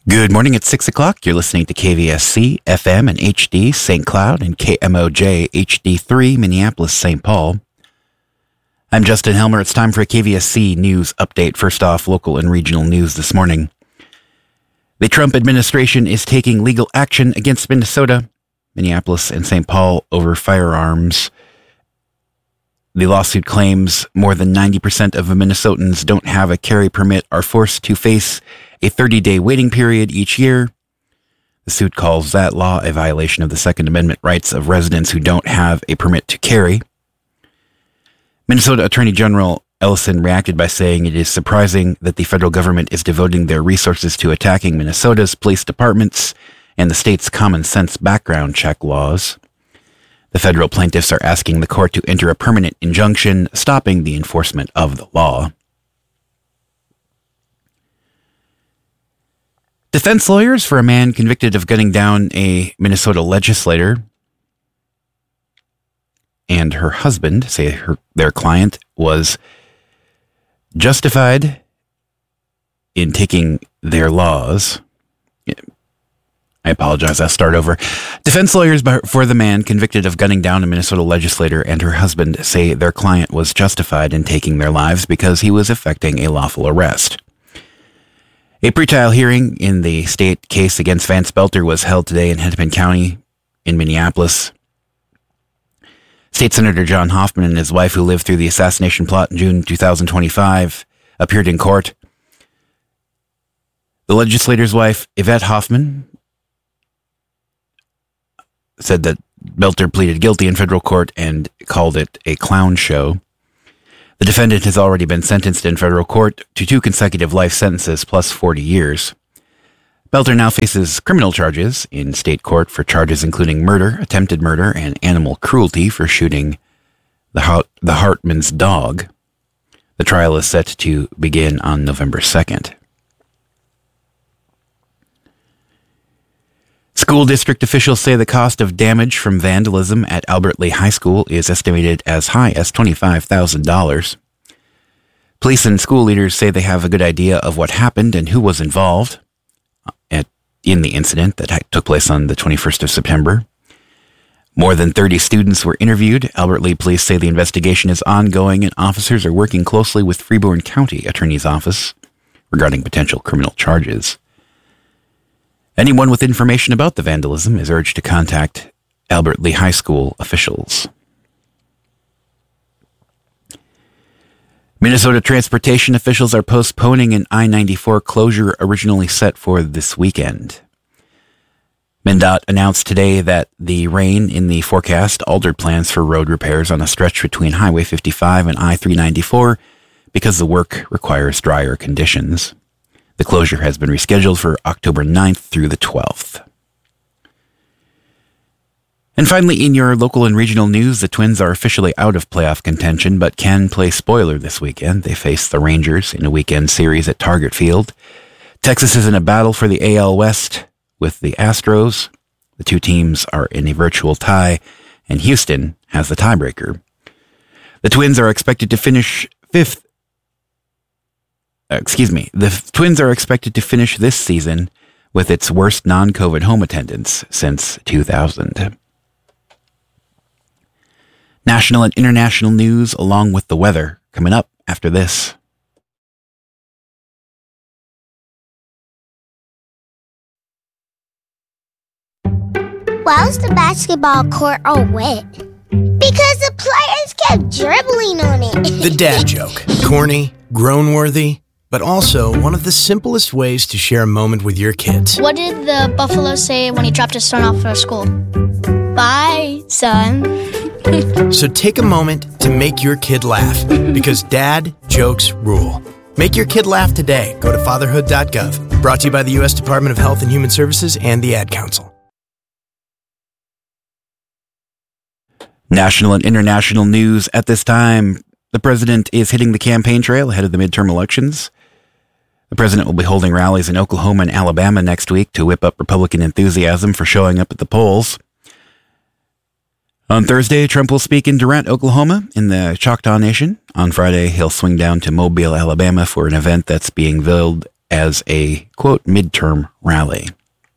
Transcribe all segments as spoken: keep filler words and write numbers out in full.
Good morning. It's six o'clock. You're listening to K V S C, F M and H D, Saint Cloud, and K M O J, H D three, Minneapolis, Saint Paul. I'm Justin Helmer. It's time for a K V S C news update. First off, local and regional news this morning. The Trump administration is taking legal action against Minnesota, Minneapolis, and Saint Paul over firearms. The lawsuit claims more than ninety percent of Minnesotans don't have a carry permit, are forced to face a thirty-day waiting period each year. The suit calls that law a violation of the Second Amendment rights of residents who don't have a permit to carry. Minnesota Attorney General Ellison reacted by saying it is surprising that the federal government is devoting their resources to attacking Minnesota's police departments and the state's common sense background check laws. The federal plaintiffs are asking the court to enter a permanent injunction stopping the enforcement of the law. Defense lawyers for a man convicted of gunning down a Minnesota legislator and her husband say her, their client was justified in taking their laws. I apologize, I'll start over. Defense lawyers for the man convicted of gunning down a Minnesota legislator and her husband say their client was justified in taking their lives because he was effecting a lawful arrest. A pretrial hearing in the state case against Vance Belter was held today in Hennepin County in Minneapolis. State Senator John Hoffman and his wife, who lived through the assassination plot in June twenty twenty-five, appeared in court. The legislator's wife, Yvette Hoffman, said that Belter pleaded guilty in federal court and called it a clown show. The defendant has already been sentenced in federal court to two consecutive life sentences plus forty years. Belter now faces criminal charges in state court for charges including murder, attempted murder, and animal cruelty for shooting the Hart- the Hartman's dog. The trial is set to begin on November second. School district officials say the cost of damage from vandalism at Albert Lee High School is estimated as high as twenty-five thousand dollars. Police and school leaders say they have a good idea of what happened and who was involved at, in the incident that took place on the twenty-first of September. More than thirty students were interviewed. Albert Lee police say the investigation is ongoing and officers are working closely with Freeborn County Attorney's Office regarding potential criminal charges. Anyone with information about the vandalism is urged to contact Albert Lee High School officials. Minnesota transportation officials are postponing an I ninety-four closure originally set for this weekend. MnDOT announced today that the rain in the forecast altered plans for road repairs on a stretch between Highway fifty-five and I three ninety-four because the work requires drier conditions. The closure has been rescheduled for October ninth through the twelfth. And finally, in your local and regional news, the Twins are officially out of playoff contention, but can play spoiler this weekend. They face the Rangers in a weekend series at Target Field. Texas is in a battle for the A L West with the Astros. The two teams are in a virtual tie, and Houston has the tiebreaker. The Twins are expected to finish fifth Uh, excuse me, the Twins are expected to finish this season with its worst non-COVID home attendance since two thousand. National and international news along with the weather coming up after this. Why was the basketball court all wet? Because the players kept dribbling on it. The dad joke. Corny, groan-worthy, but also one of the simplest ways to share a moment with your kids. What did the buffalo say when he dropped his son off for school? Bye, son. So take a moment to make your kid laugh, because dad jokes rule. Make your kid laugh today. Go to fatherhood dot gov. Brought to you by the U S Department of Health and Human Services and the Ad Council. National and international news at this time. The president is hitting the campaign trail ahead of the midterm elections. The president will be holding rallies in Oklahoma and Alabama next week to whip up Republican enthusiasm for showing up at the polls. On Thursday, Trump will speak in Durant, Oklahoma, in the Choctaw Nation. On Friday, he'll swing down to Mobile, Alabama for an event that's being billed as a, quote, midterm rally.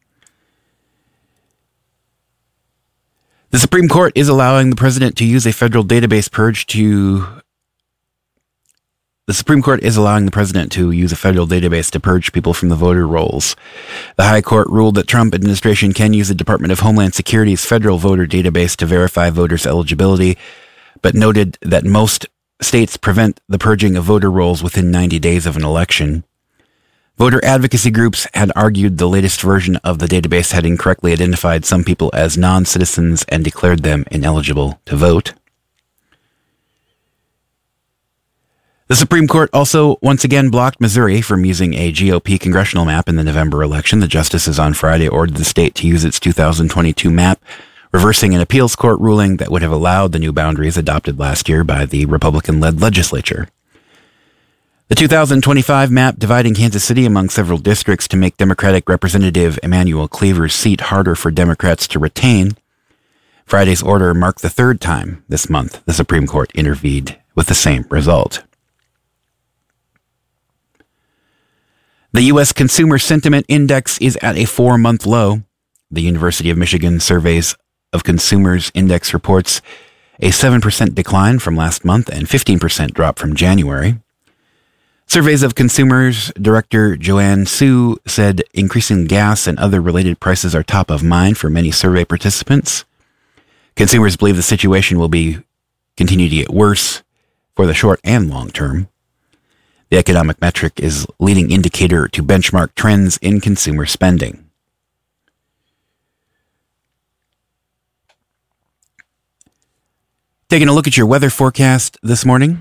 The Supreme Court is allowing the president to use a federal database purge to... The Supreme Court is allowing the president to use a federal database to purge people from the voter rolls. The High Court ruled that Trump administration can use the Department of Homeland Security's federal voter database to verify voters' eligibility, but noted that most states prevent the purging of voter rolls within ninety days of an election. Voter advocacy groups had argued the latest version of the database had incorrectly identified some people as non-citizens and declared them ineligible to vote. The Supreme Court also once again blocked Missouri from using a G O P congressional map in the November election. The justices on Friday ordered the state to use its two thousand twenty-two map, reversing an appeals court ruling that would have allowed the new boundaries adopted last year by the Republican-led legislature. The two thousand twenty-five map dividing Kansas City among several districts to make Democratic Representative Emanuel Cleaver's seat harder for Democrats to retain. Friday's order marked the third time this month the Supreme Court intervened with the same result. The U S Consumer Sentiment Index is at a four-month low. The University of Michigan Surveys of Consumers Index reports a seven percent decline from last month and fifteen percent drop from January. Surveys of Consumers Director Joanne Su said increasing gas and other related prices are top of mind for many survey participants. Consumers believe the situation will be continue to get worse for the short and long term. The economic metric is a leading indicator to benchmark trends in consumer spending. Taking a look at your weather forecast this morning.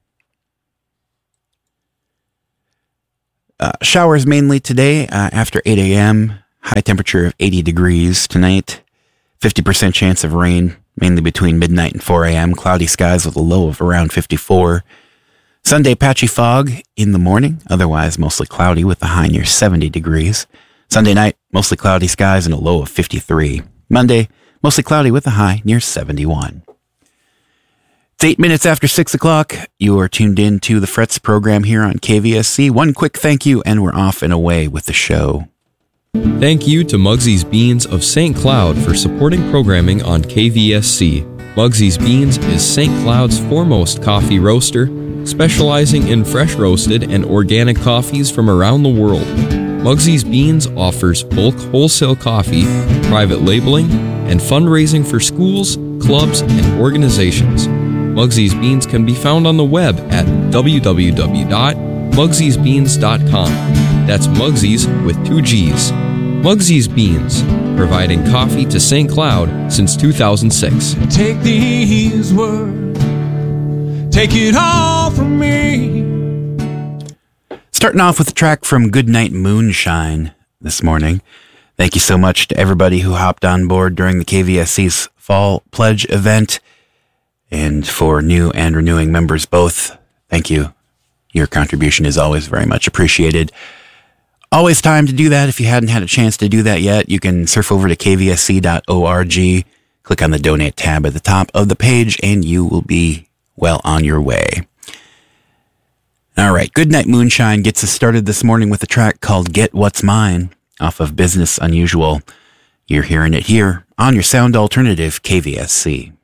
Uh, showers mainly today uh, after eight a.m. High temperature of eighty degrees tonight. fifty percent chance of rain, mainly between midnight and four a.m. Cloudy skies with a low of around fifty-four. Sunday, patchy fog in the morning, otherwise mostly cloudy with a high near seventy degrees. Sunday night, mostly cloudy skies and a low of fifty-three. Monday, mostly cloudy with a high near seventy-one. It's eight minutes after six o'clock. You are tuned in to the Frets program here on K V S C. One quick thank you, and we're off and away with the show. Thank you to Mugsy's Beans of Saint Cloud for supporting programming on K V S C. Mugsy's Beans is Saint Cloud's foremost coffee roaster, specializing in fresh roasted and organic coffees from around the world. Mugsy's Beans offers bulk wholesale coffee, private labeling, and fundraising for schools, clubs, and organizations. Mugsy's Beans can be found on the web at w w w dot mugsy's beans dot com. That's Mugsy's with two G's. Mugsy's Beans, providing coffee to Saint Cloud since two thousand six. Take these words, take it all from me. Starting off with a track from Goodnight Moonshine this morning. Thank you so much to everybody who hopped on board during the K V S C's Fall Pledge event. And for new and renewing members both, thank you. Your contribution is always very much appreciated. Always time to do that. If you hadn't had a chance to do that yet, you can surf over to k v s c dot org, click on the donate tab at the top of the page, and you will be well on your way. All right, Goodnight Moonshine gets us started this morning with a track called Get What's Mine off of Business Unusual. You're hearing it here on your sound alternative, K V S C.